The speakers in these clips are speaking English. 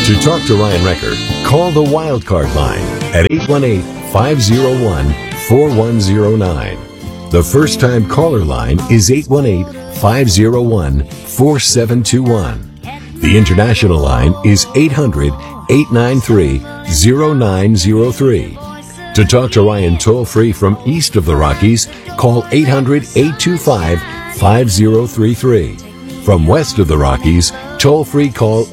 To talk to Ryan Recker, call the Wildcard line at 818-501-4109. The first-time caller line is 818-501-4721. The international line is 800-893-0903. To talk to Ryan toll-free from east of the Rockies, call 800-825-5033. From west of the Rockies, toll-free call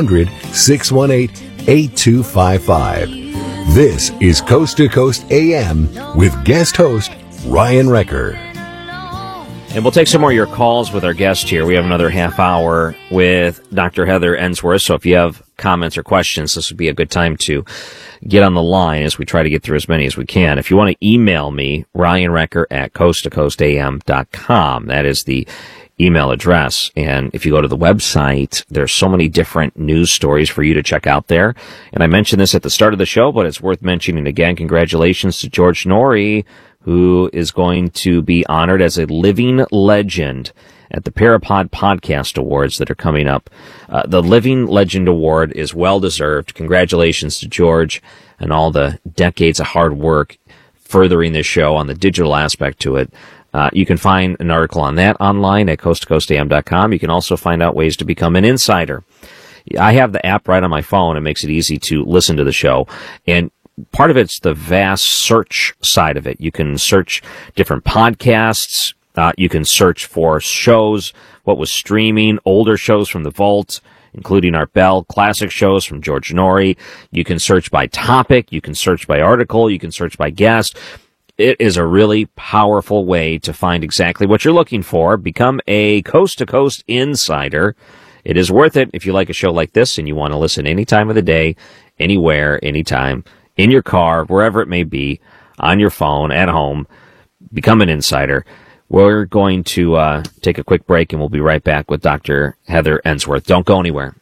800-618-8255. This is Coast to Coast AM with guest host Ryan Recker. And we'll take some more of your calls with our guest here. We have another half hour with Dr. Heather Ensworth. So if you have comments or questions, this would be a good time to get on the line as we try to get through as many as we can. If you want to email me, Ryan Recker at coasttocoastam.com. That is the email address. And if you go to the website, there's so many different news stories for you to check out there. And I mentioned this at the start of the show, but it's worth mentioning again. Congratulations to George Noory, who is going to be honored as a living legend at the Parapod Podcast Awards that are coming up. The Living Legend Award is well-deserved. Congratulations to George and all the decades of hard work furthering this show on the digital aspect to it. You can find an article on that online at coasttocoastam.com. You can also find out ways to become an insider. I have the app right on my phone. It makes it easy to listen to the show. And part of it's the vast search side of it. You can search different podcasts. You can search for shows, what was streaming, older shows from the vault, including Art Bell, classic shows from George Noory. You can search by topic. You can search by article. You can search by guest. It is a really powerful way to find exactly what you're looking for. Become a coast-to-coast insider. It is worth it if you like a show like this and you want to listen any time of the day, anywhere, anytime, in your car, wherever it may be, on your phone, at home. Become an insider. We're going to take a quick break, and we'll be right back with Dr. Heather Ensworth. Don't go anywhere.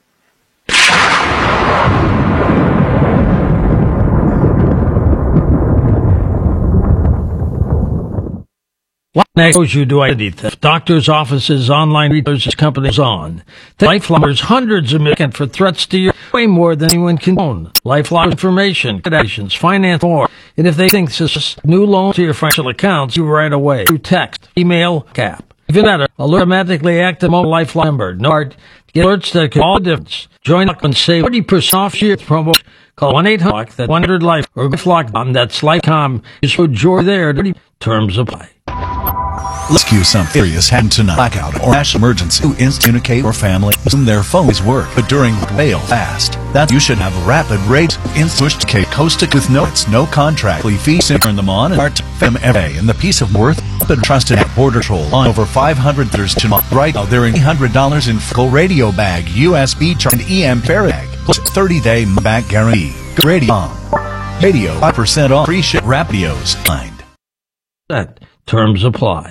What next shows you do identity theft? Doctors' offices, online retailers, companies on. LifeLock offers hundreds of millions for threats to your way more than anyone can own. LifeLock information, connections, finance, more. And if they think this is new loan to your financial accounts, you right away through text, email, cap. Even better, alert automatically active mobile LifeLock number. No hard. Get alerts that can all the difference. Join up and save 40% off your promo. Call 1-800 that 100-LIFE or LifeLock.com. That's LifeCom. Just put George there. Terms apply. Rescue something serious happened tonight. Blackout or national emergency. To communicate or family. Assume their phones work, but during fail fast. That you should have a rapid rate. Instant coast with no contract fee. Turn them on and start them every day. And the peace of worth. But trusted at Border Patrol on over 500 there's tonight. Right now they're in $800 in full radio bag, USB charge, and EM bag. Plus 30-day back guarantee. Radio 5% off free ship radios. That terms apply.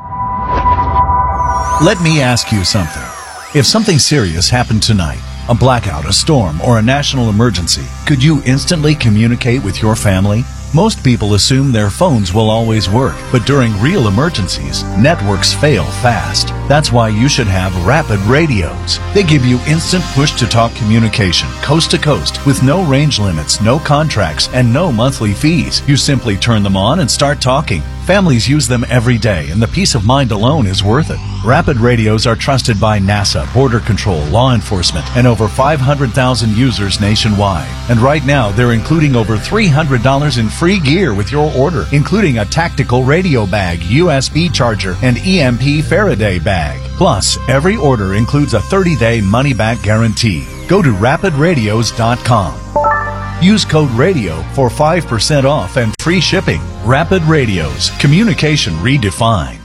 Let me ask you something. If something serious happened tonight, a blackout, a storm, or a national emergency, could you instantly communicate with your family? Most people assume their phones will always work, but during real emergencies, networks fail fast. That's why you should have Rapid Radios. They give you instant push-to-talk communication, coast to coast, with no range limits, no contracts, and no monthly fees. You simply turn them on and start talking. Families use them every day, and the peace of mind alone is worth it. Rapid Radios are trusted by NASA, Border Control, law enforcement, and over 500,000 users nationwide. And right now, they're including over $300 in free gear with your order, including a tactical radio bag, USB charger, and EMP Faraday bag. Plus, every order includes a 30-day money-back guarantee. Go to rapidradios.com. Use code RADIO for 5% off and free shipping. Rapid Radios. Communication redefined.